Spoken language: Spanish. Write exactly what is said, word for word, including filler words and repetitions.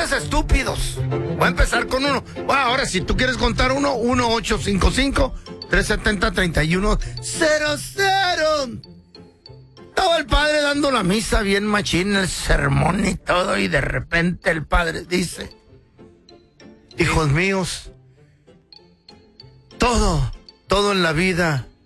chistes estúpidos. Voy a empezar con uno. Bueno, ahora, si tú quieres contar uno, uno ocho cinco cinco, tres siete cero, tres uno cero cero. Estaba el padre dando la misa bien machín, el sermón y todo, y de repente el padre dice: hijos míos, todo, todo en la vida